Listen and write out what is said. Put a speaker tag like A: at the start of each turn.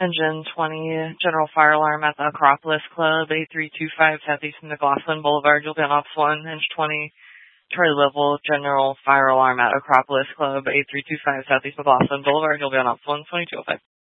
A: Engine 20, general fire alarm at the Acropolis Club, 8325 Southeast McLaughlin Boulevard. You'll be on Ops 1, Engine 20, Charlie Level, general fire alarm at Acropolis Club, 8325 Southeast McLaughlin Boulevard. You'll be on Ops 1, 2205.